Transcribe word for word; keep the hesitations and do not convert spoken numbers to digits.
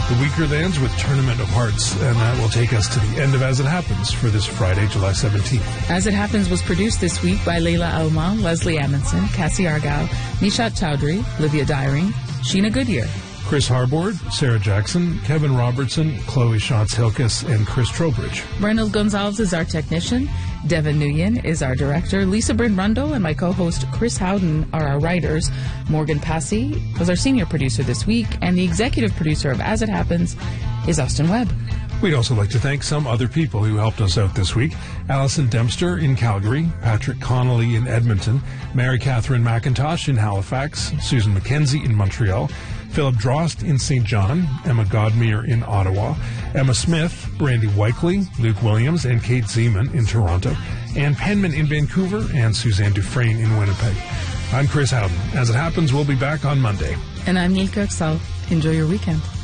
the Weakerthans with Tournament of Hearts, and that will take us to the end of As It Happens for this Friday, July seventeenth. As It Happens was produced this week by Layla Alma, Leslie Amundsen, Cassie Argyle, Nishat Chowdhury, Livia Dyring, Sheena Goodyear, Chris Harbord, Sarah Jackson, Kevin Robertson, Chloe Schatz-Hilkes, and Chris Trowbridge. Bernard Gonzalez is our technician. Devin Nguyen is our director. Lisa Bryn Rundle and my co-host Chris Howden are our writers. Morgan Passy was our senior producer this week, and the executive producer of As It Happens is Austin Webb. We'd also like to thank some other people who helped us out this week. Allison Dempster in Calgary, Patrick Connolly in Edmonton, Mary Catherine McIntosh in Halifax, Susan McKenzie in Montreal, Philip Drost in Saint John, Emma Godmere in Ottawa, Emma Smith, Brandy Weikley, Luke Williams, and Kate Zeman in Toronto, Ann Penman in Vancouver, and Suzanne Dufresne in Winnipeg. I'm Chris Howden. As It Happens, we'll be back on Monday. And I'm Neil Kirksall. Enjoy your weekend.